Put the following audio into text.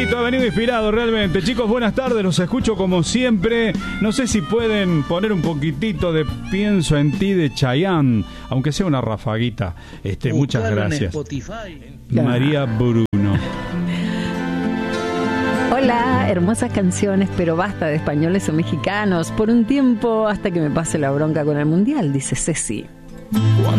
Listo, ha venido inspirado realmente. Chicos, buenas tardes, los escucho como siempre. No sé si pueden poner un poquitito de Pienso en ti de Chayanne, aunque sea una rafaguita. Muchas gracias. María Bruno. Hola, hermosas canciones, pero basta de españoles o mexicanos. Por un tiempo hasta que me pase la bronca con el mundial, dice Ceci.